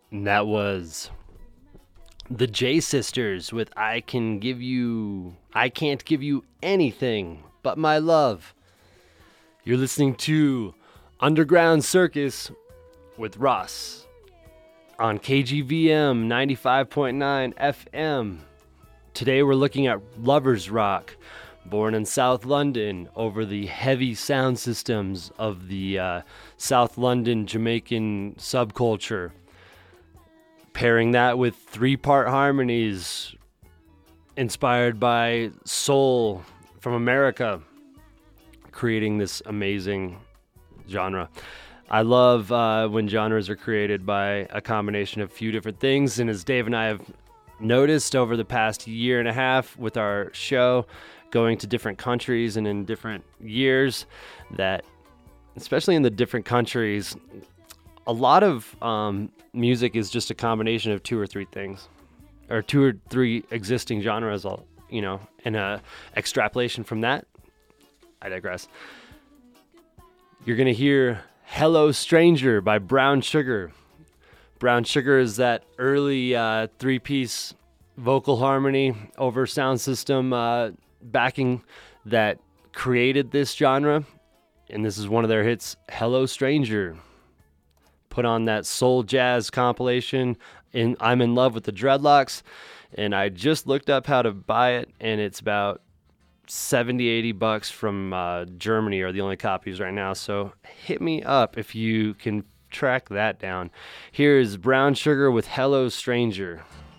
And that was the J Sisters with I Can't Give You Anything But My Love. You're listening to Underground Circus with Ross on KGVM 95.9 FM. Today we're looking at Lovers Rock, born in South London over the heavy sound systems of the South London Jamaican subculture. Pairing that with three-part harmonies inspired by soul from America, creating this amazing genre. I love when genres are created by a combination of a few different things, and as Dave and I have noticed over the past year and a half with our show, going to different countries and in different years, that especially in the different countries, a lot of music is just a combination of two or three things, or two or three existing genres, and a extrapolation from that. I digress. You're going to hear Hello Stranger by Brown Sugar. Brown Sugar is that early three-piece vocal harmony over sound system backing that created this genre, and this is one of their hits, Hello Stranger. Put on that soul jazz compilation in I'm in Love with the Dreadlocks, and I just looked up how to buy it, and it's about $70-$80 from Germany are the only copies right now, so hit me up if you can track that down. Here is Brown Sugar with Hello Stranger.